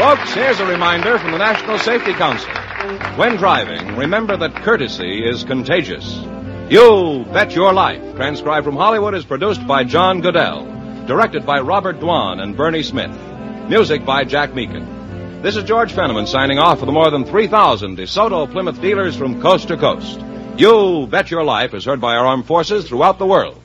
Folks, here's a reminder from the National Safety Council. When driving, remember that courtesy is contagious. You Bet Your Life, transcribed from Hollywood, is produced by John Goodell. Directed by Robert Dwan and Bernie Smith. Music by Jack Meakin. This is George Fenneman signing off for the more than 3,000 DeSoto Plymouth dealers from coast to coast. You Bet Your Life is heard by our armed forces throughout the world.